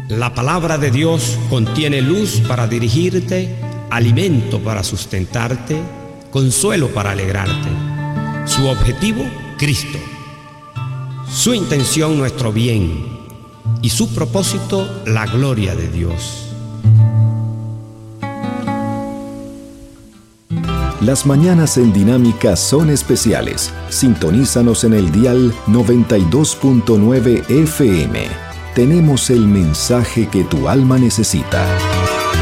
La palabra de Dios contiene luz para dirigirte, alimento para sustentarte, consuelo para alegrarte. Su objetivo, Cristo. Su intención, nuestro bien. Y su propósito, la gloria de Dios. Las mañanas en Dinámica son especiales. Sintonízanos en el dial 92.9 FM. Tenemos el mensaje que tu alma necesita.